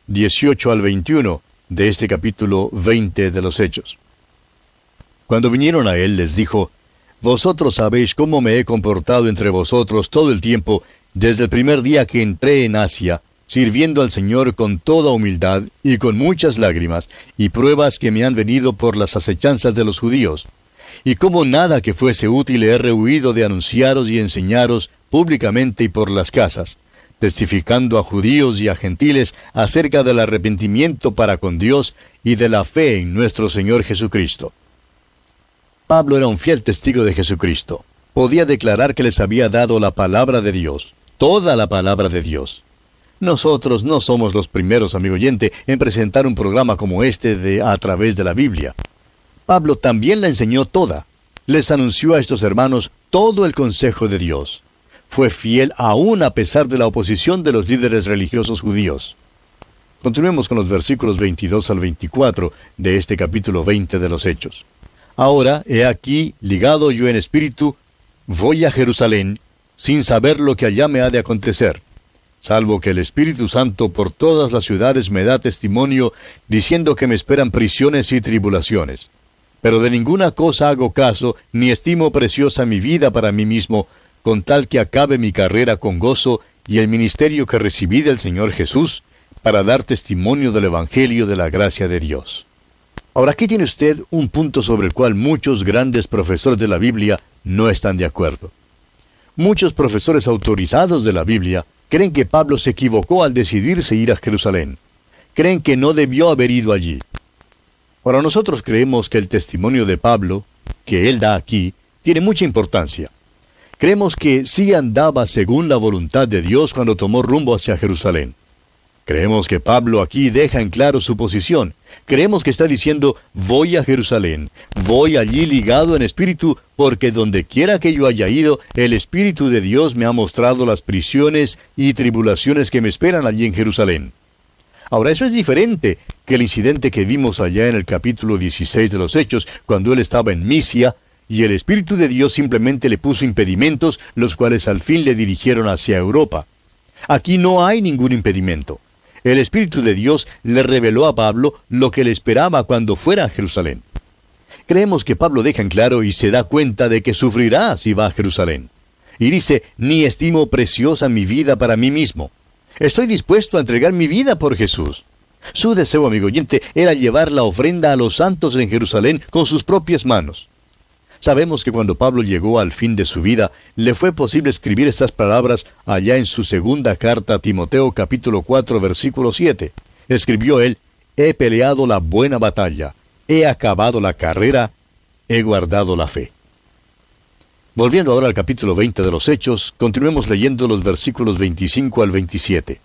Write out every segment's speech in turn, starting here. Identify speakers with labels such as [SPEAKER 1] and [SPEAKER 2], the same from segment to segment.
[SPEAKER 1] 18 al 21 de este capítulo 20 de los Hechos. Cuando vinieron a él, les dijo: Vosotros sabéis cómo me he comportado entre vosotros todo el tiempo, desde el primer día que entré en Asia, sirviendo al Señor con toda humildad y con muchas lágrimas, y pruebas que me han venido por las acechanzas de los judíos. Y como nada que fuese útil he rehuido de anunciaros y enseñaros públicamente y por las casas, testificando a judíos y a gentiles acerca del arrepentimiento para con Dios y de la fe en nuestro Señor Jesucristo. Pablo era un fiel testigo de Jesucristo. Podía declarar que les había dado la palabra de Dios, toda la palabra de Dios. Nosotros no somos los primeros, amigo oyente, en presentar un programa como este de A través de la Biblia. Pablo también la enseñó toda. Les anunció a estos hermanos todo el consejo de Dios. Fue fiel aún a pesar de la oposición de los líderes religiosos judíos. Continuemos con los versículos 22 al 24 de este capítulo 20 de los Hechos. Ahora, he aquí, ligado yo en espíritu, voy a Jerusalén, sin saber lo que allá me ha de acontecer, salvo que el Espíritu Santo por todas las ciudades me da testimonio, diciendo que me esperan prisiones y tribulaciones. Pero de ninguna cosa hago caso, ni estimo preciosa mi vida para mí mismo, con tal que acabe mi carrera con gozo y el ministerio que recibí del Señor Jesús, para dar testimonio del Evangelio de la gracia de Dios. Ahora, aquí tiene usted un punto sobre el cual muchos grandes profesores de la Biblia no están de acuerdo. Muchos profesores autorizados de la Biblia creen que Pablo se equivocó al decidirse ir a Jerusalén. Creen que no debió haber ido allí. Ahora, nosotros creemos que el testimonio de Pablo, que él da aquí, tiene mucha importancia. Creemos que sí andaba según la voluntad de Dios cuando tomó rumbo hacia Jerusalén. Creemos que Pablo aquí deja en claro su posición. Creemos que está diciendo: voy a Jerusalén, voy allí ligado en espíritu, porque donde quiera que yo haya ido, el Espíritu de Dios me ha mostrado las prisiones y tribulaciones que me esperan allí en Jerusalén. Ahora, eso es diferente que el incidente que vimos allá en el capítulo 16 de los Hechos, cuando él estaba en Misia, y el Espíritu de Dios simplemente le puso impedimentos, los cuales al fin le dirigieron hacia Europa. Aquí no hay ningún impedimento. El Espíritu de Dios le reveló a Pablo lo que le esperaba cuando fuera a Jerusalén. Creemos que Pablo deja en claro y se da cuenta de que sufrirá si va a Jerusalén. Y dice: ni estimo preciosa mi vida para mí mismo. Estoy dispuesto a entregar mi vida por Jesús. Su deseo, amigo oyente, era llevar la ofrenda a los santos en Jerusalén con sus propias manos. Sabemos que cuando Pablo llegó al fin de su vida, le fue posible escribir estas palabras allá en su segunda carta a Timoteo capítulo 4 versículo 7. Escribió él: he peleado la buena batalla, he acabado la carrera, he guardado la fe. Volviendo ahora al capítulo 20 de los Hechos, continuemos leyendo los versículos 25 al 27.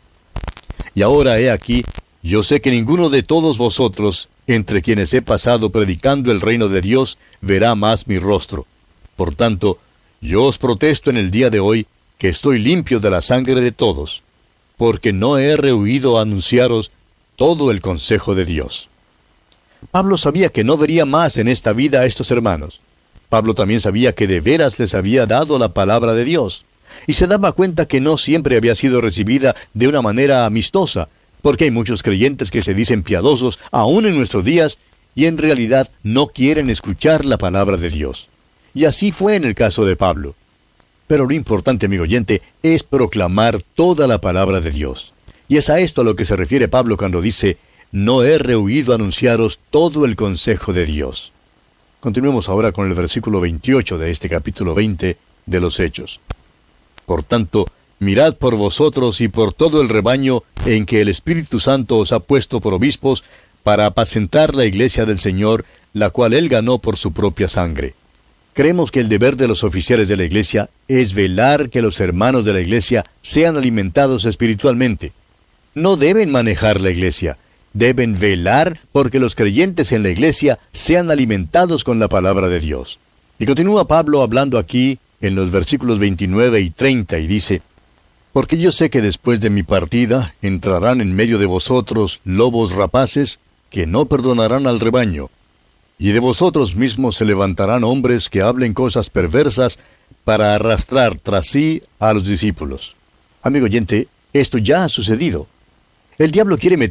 [SPEAKER 1] Y ahora he aquí, yo sé que ninguno de todos vosotros, entre quienes he pasado predicando el reino de Dios, verá más mi rostro. Por tanto, yo os protesto en el día de hoy que estoy limpio de la sangre de todos, porque no he rehuido anunciaros todo el consejo de Dios. Pablo sabía que no vería más en esta vida a estos hermanos. Pablo también sabía que de veras les había dado la palabra de Dios, y se daba cuenta que no siempre había sido recibida de una manera amistosa, porque hay muchos creyentes que se dicen piadosos aún en nuestros días, y en realidad no quieren escuchar la palabra de Dios. Y así fue en el caso de Pablo. Pero lo importante, amigo oyente, es proclamar toda la palabra de Dios. Y es a esto a lo que se refiere Pablo cuando dice: no he rehuido anunciaros todo el consejo de Dios. Continuemos ahora con el versículo 28 de este capítulo 20 de los Hechos. Por tanto, mirad por vosotros y por todo el rebaño en que el Espíritu Santo os ha puesto por obispos, para apacentar la iglesia del Señor, la cual Él ganó por su propia sangre. Creemos que el deber de los oficiales de la iglesia es velar que los hermanos de la iglesia sean alimentados espiritualmente. No deben manejar la iglesia, deben velar porque los creyentes en la iglesia sean alimentados con la palabra de Dios. Y continúa Pablo hablando aquí en los versículos 29 y 30 y dice: porque yo sé que después de mi partida entrarán en medio de vosotros lobos rapaces que no perdonarán al rebaño, y de vosotros mismos se levantarán hombres que hablen cosas perversas para arrastrar tras sí a los discípulos. Amigo oyente, esto ya ha sucedido. El diablo quiere meter